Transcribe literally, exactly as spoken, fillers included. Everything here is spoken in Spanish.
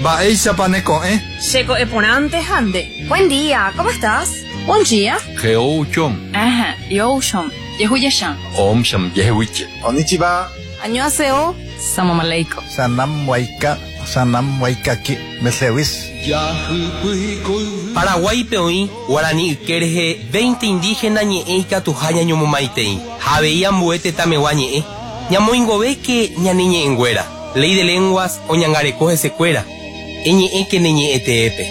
Va ella paneco, ¿eh? Checo eponante hande. Buen día, ¿cómo estás? Buen día. Geo chom. Ajá, yo shom. Yehuyashan. Om sham yehuiche. Konnichiwa. Annyeonghaseyo. Salam aleikum. Sanam waika, sanam waikaki, mesewis. Paraguay peoí, guaraní kerje, veinte indígenas ñe'eika tujaña ñomomaitei. Javeía muete tameguá ñe'e. Ñamoingove que ñaniñe engüera. Ley de lenguas o ñangarecoje secuera. Eñe'e que neñe'e teepe.